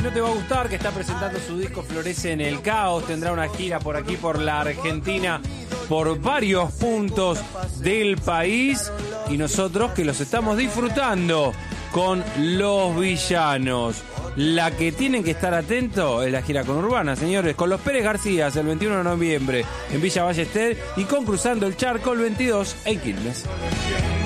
no te va a gustar, que está presentando su disco Florece en el Caos. Tendrá una gira por aquí, por la Argentina, por varios puntos del país. Y nosotros que los estamos disfrutando con Los Villanos. La que tienen que estar atentos es la gira con Urbana, señores, con los Pérez García el 21 de noviembre en Villa Ballester y con Cruzando el Charco el 22 en Quilmes.